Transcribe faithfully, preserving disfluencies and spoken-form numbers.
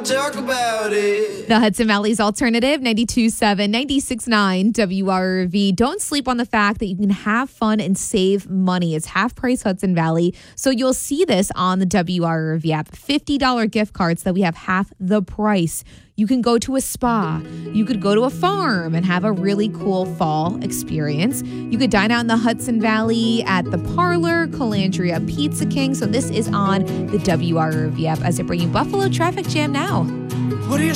talk about it. The Hudson Valley's Alternative, ninety-two point seven, ninety-six point nine W R V. Don't sleep on the fact that you can have fun and save money. It's half price Hudson Valley. So you'll see this on the W R V app. fifty dollars gift cards that we have half the price. You can go to a spa. You could go to a farm and have a really cool fall experience. You could dine out in the Hudson Valley at the Parlor, Calandria Pizza King. So this is on the W R V app as I bring you Buffalo Traffic Jam now. What do you